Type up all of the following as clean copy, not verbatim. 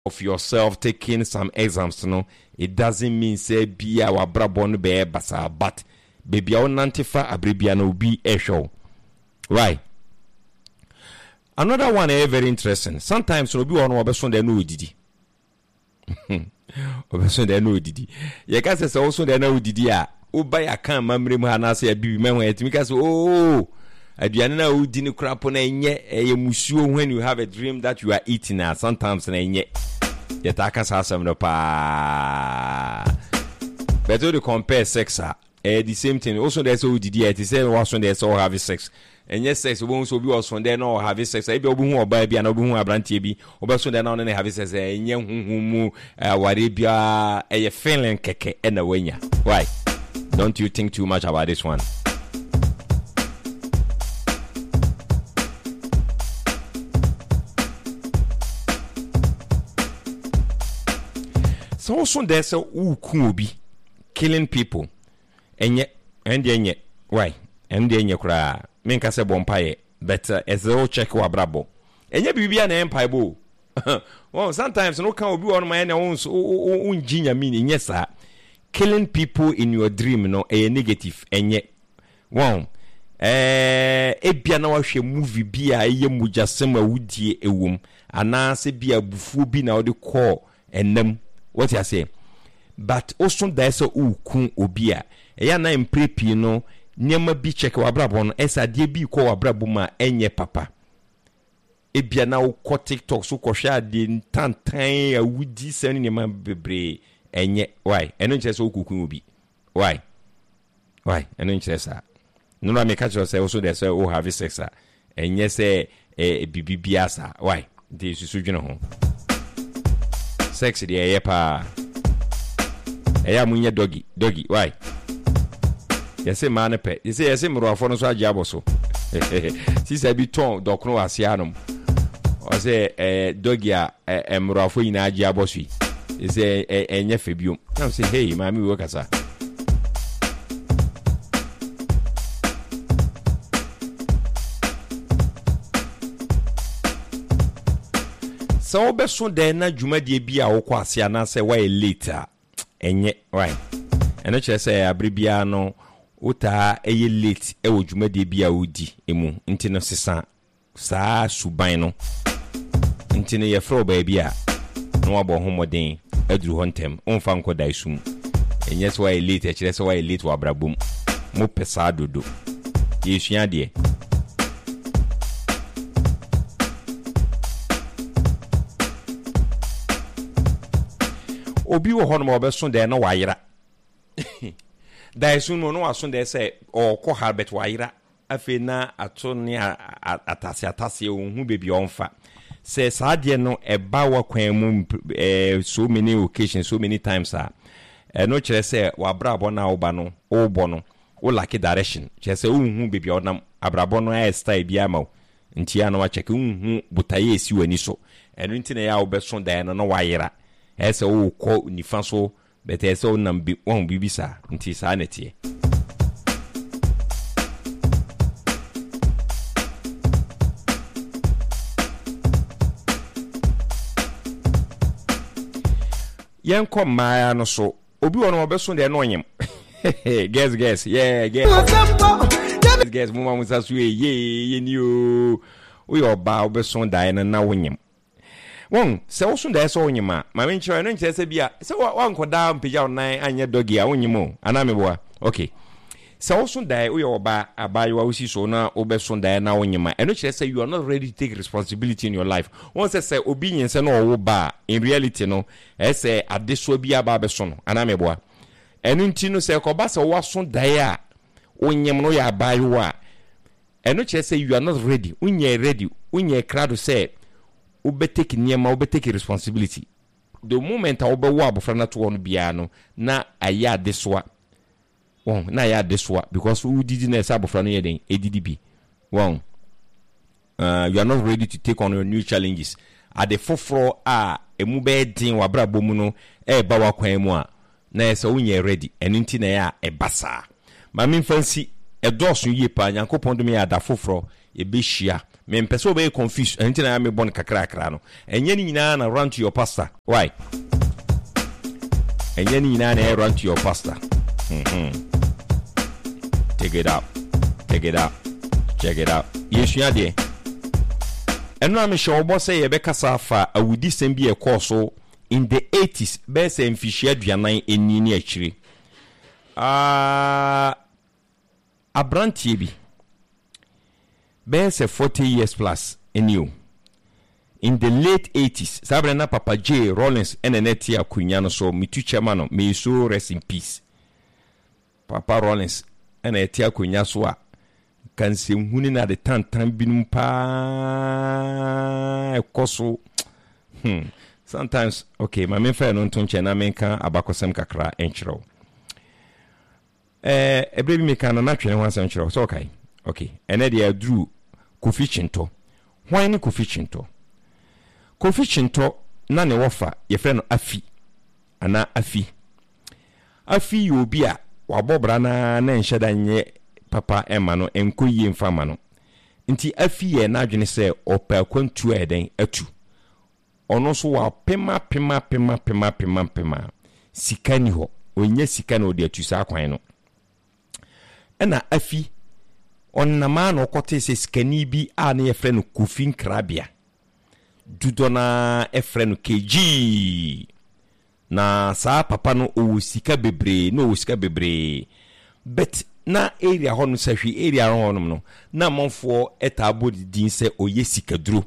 of yourself taking some exams, it doesn't mean say be our brabon be basa, but baby our nantifa abribiano be a show. Right. Another one very interesting. Sometimes no be one obeson de no didi. Obeson de no didi. Ye ka say also de no didi a oba ya kan mamre mu ana say bibi me ho etimi ka say oh aduane na udi ni krapo na enye eye musuo when you have a dream that you are eating sometimes na enye ye ta ka sa asem no pa but to compare sex the same thing also there's so didi it say was when there's all have sex and yes sex won so be was on there no have sex e be obu hu oba bia na obu hu abrantie bi obeso there na no have sex enye huhu mu ware bia e feeling keke e na wanya. Why don't you think too much about this one? So also there's a ukuobi killing people enye why enye kura menka se bompaye but as the check wa brabo enye bibia na empire bo well sometimes no can obi on my na unjinya mean nyesa killing people in your dream no a negative enye wow ebia na wa hwe movie bia eye mujasem awudie ewom ana se bia bufuo bi na ode call enam what you say but also there's a ukun obia eya na imprepi no nyema bi check wa brabo no esa de bi ko wa brabo ma enye papa ebia na wo TikTok so ko hwa de tantan awudi sani nyema bebre enye why eno nche so ukun obi why eno nche sa no na me catch you say also there's a have sex enye say bibibia sa why de susu dwene ho sex de yepa eya munye doggy why yese man pe yese mroafo no so age aboso si se bi ton dokno asia nom o se doggy a mroafo ina age aboso yese enye febium na say hey mami we kasa so be so de na dwumade bi a wo kwa asia na say why later enye right eno chere say abribia no uta eye late e wo dwumade bi a wodi emu nti no sesa saa suban no nti no ye fro ba bia no abo homoden aduru hontem onfa nkoda isum enye so why late e chere say why late wa brabum mo pesa dodo yesua de obi wo hono mo beso de na wayira dai sunu no aso de se o ko harbet wayira afi na ato ne atase ohun bebi onfa se saade no eba wa kwan mu so many occasions so many times no kire se wa brabo na oba no obo no o like direction kire se ohun bebi onam abrabo no style bia ma nti ya no wa check ohun butaye esi wani so eno nti na ya obeso de no wayira ese o ko nifa so but ese o nam bi won bibisa nti sa netie yen ko maya no so obi wono obeso de no nyem guess yeah guess mama musa so ye ni o yo ba obeso dai na wonyem won se wo so da so onyima ma me nkyere no nkyere se bia se wa nkoda mpija onan anye dogi a onyimo ana meboa okay se wo so da wo yo ba abayewa wo si so na wo be so da na onyima eno kyere se you are not ready to take responsibility in your life won se obi nyense no wo ba in reality no ese adeso bia ba be so no ana meboa eno nti no se ko ba se wo so da ya onyim no ya abayewa eno kyere se you are not ready unye krado se ubetake niema ubetake responsibility the moment a obewo abofra na to won bia no na aya deswa na aya deswa because who did na esa abofra no yeden edidi bi you are not ready to take on your new challenges at the forefront emu be din wa brabo mu no ba wa kwan mu a na esa unye ready enunti na ya ebasa ma me fancy edoso yie pa nyankopon do me ya da forefront ebehia me mpese be confused enti na me bon kakra no enye ni nyina na run to your pastor why enye ni nyina na run to your pastor take it out check it out yesua de eno am show bo say ye be kasa fa awudi sem bi e course in the 80s be say mfihia aduanan eni ni akire abrantie bi be say 40 years plus eniu in the late 80s sabre na Papa J Rollins eneneti akunya no so mitu chema no may so rest in peace Papa Rollins eneneti akunya so a kan se huni na de tantan binum pa ekoso sometimes okay my main friend on tonche na menka abakosem kakra enchiro ebre bi meka na twene ho asem enchiro so okay ene de Drew Kofi Chinto hwan ne Kofi Chinto na ne wofa ye frɛ no afi ana afi yo bi a wabobra na nheda nye papa Emma no enkoyie mfama no nti afi ye na adwene sɛ opa kwantu eden atu ono so wa pema sika ni ho onye sika na odi atu sa kwan no ɛna afi onnama no kote sɛ sikani bi a na ye frɛ no Kofi Nkrabea dudona e frɛ no KG na sa papa no o sika bebre but na area hɔ no sahwi area hɔ no na monfo etabo din sɛ oye sikaduro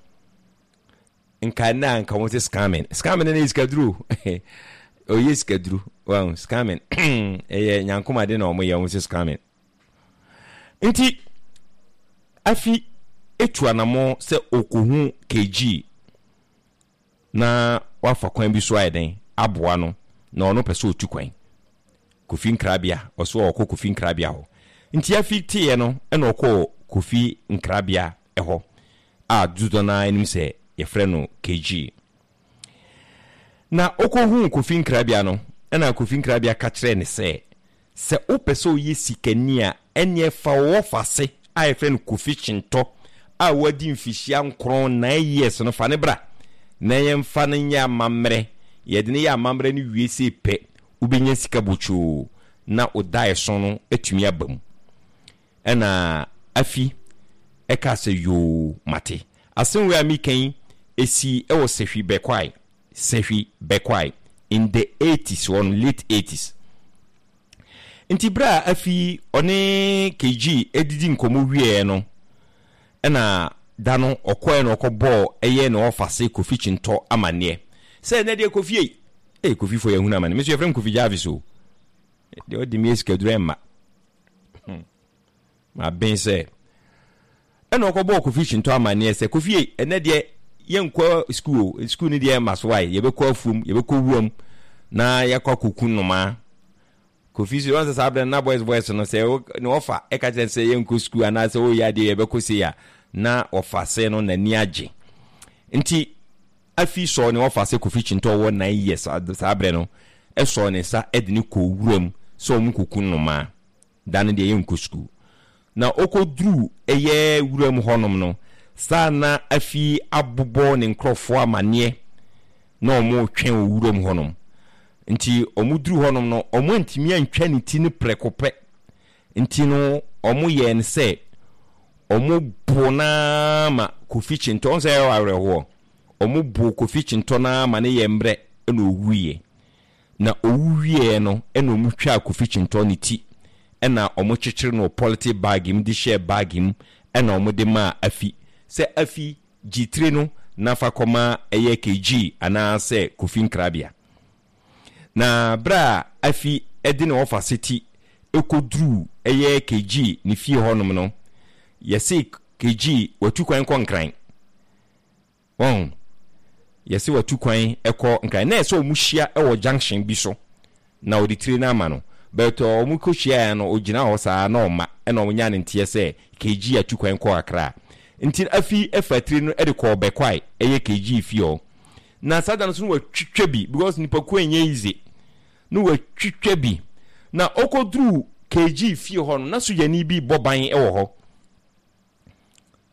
nka na nka won sɛ scamming na sikaduro oye sikaduro wow scamming nyankoma de na omo ye won sɛ scamming nti afi etuanamo sɛ okohu KG na wafa kwan bi so ayeden aboa no na ono pɛ sɛ otu kwan Kofi Nkrabea oso okọ Kofi Nkrabea ho nti afi tie no ɛna okọ Kofi Nkrabea ɛhɔ a dudona anim sɛ ye frɛ no KG na okohu Kofi Nkrabea no ɛna Kofi Nkrabea ka kyerɛ ne sɛ opɛ sɛ oyi sikani a ɛnyɛ fa wo fase a ye frɛ no Kofi Chinto a wadi mfihia nkron 9 years no fa ne bra na yɛmfa no nya amamre yɛde ne ya amamre ne wiese pɛ ubenya sika bocho na odae so no atumi abam ɛna afi ɛka sɛ yo mate asenwe amikan esi ɛwɔ sehwi bekwai in the 80s or late 80s nti bra afi one KG edidi nkomo wie no ɛna dano okoe no okobɔ ɛyɛ no ofase Kofi Chinto amane sɛ na de Kofi Kofi fo yahuna amane me so yefrem Kofi Jarvis o de odi mi eskadura ma ma ben sɛ ɛna okobɔ Kofi Chinto amane sɛ Kofi ɛna de yenkɔ school ni de maswai yebekɔ afum yebekɔ wuam na yakɔ kokun noma Kofi so once sabre na boys no sɛ no offer eka kyerɛ sɛ yenkɔ school ana sɛ o ya de yebekɔ se ya na ofase no na ni agye nti afi so ne ofase Kofi Chinto wɔ 9 years sabre no ɛso ne sa edini ko wuram so mu kokun noma dan de yenkɔ school na okodru eye wuram honom no sa na afi abobɔ ne nkrɔfo amane na ɔmo twɛn wuram honom nti ɔmo duru honom no ɔmo ntimi antwa ne ti ne prekopɛ nti no ɔmo yɛ ne sɛ ɔmo bona ma Kofi Chinto on sɛ awerɛho ɔmo bo Kofi Chinto na ma ne yɛ mbrɛ na owuye na owuye no ɛna ɔmo twa Kofi Chinto ne ti ɛna ɔmo kyekyere no polity bag im di share bag im ɛna ɔmo de ma afi sɛ afi G3 no na fa kɔma ɛyɛ KG ana sɛ Kofi Nkrabea na bra afi ɛde ne ofa seti ekodru ɛyɛ KG ne fie hɔnom no yɛse KG watu kwan nkran yɛse watu kwan ɛkɔ nkran na ɛsɛ omuhia ɛwɔ junction bi so na oditire na ama no but omukohia no ogina hɔ saa na ɔma ɛna ɔnya ne ntie sɛ KG atu kwan kɔ akra nti afi efatire no ɛde kɔ bekwai ɛyɛ KG fie hɔ na sadan so no watwitwa bi because nipa ko enye easy no watwitwa bi na okodru KG fie hɔ no na so yani bi boban ɛwɔ hɔ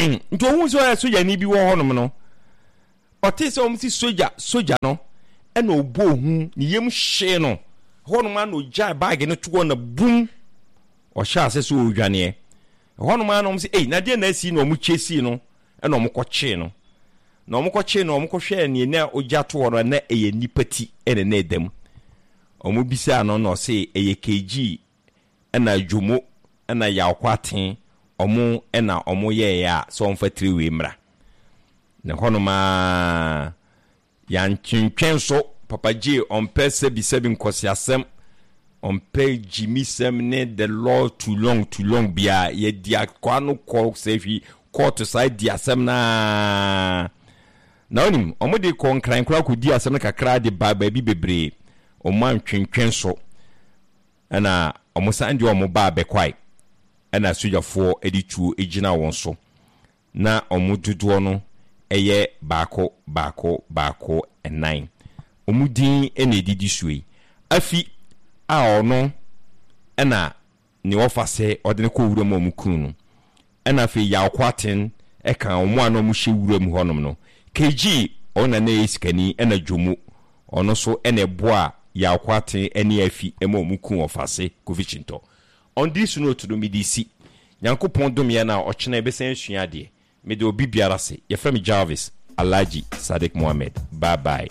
nto hu so ya soja ni bi wo honom no otese o msi soja no e na obo hu ni yem hye no honom an ogya bag no tuwo na bum o sha ase so odwane honom an no msi na de na asi no mu chesi no e na omkoche no na omkoche no omkohwe ni na ogya to no na eye nipati ene na edam omu bisa no no se eye kg na dwomo na yakwaten omu na omu ye ya so omfa 3 we mra na honoma yan twentwen so papa J ompe se bisabi nkosiasem ompe jimisem ne the law too long bia ye dia kwano ko sefi court side diasem na onim omu de ko nkran kra ko diasem na kakra de ba bi bebre oman twentwen so na omu sande omu ba bekwai na sojafo editu ejina won so na omu duduo no eye baako enan omudin ene didi suyi afi a ono na ne ofase odene ko wura mu kunu no na fi yakwaten e kan omu ano mu hye wura mu honom no kg ona na esikani na dwomu ono so ene boa yakwaten ene afi ema omu kun ofase kofichinto on this note do midisi Nyankopon dom ya na ochena ebesen sua de me de obi biara se ye frame Jarvis Alhaji Sadiq Mohammed bye bye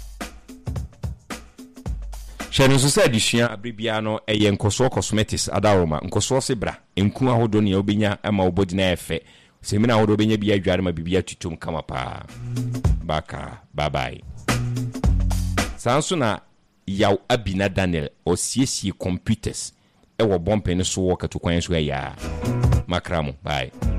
Shenu so say disua abribia no eye nkoso cosmetics adaroma nkoso se bra enku ahodo ne obenya ama obodi na efe semina ahodo obenya bia adware ma bibia tutum kama pa baka bye bye sanso na yaw Abina Daniel osiesie computers ewo bompe ne so wo katukwan so ya makramo bye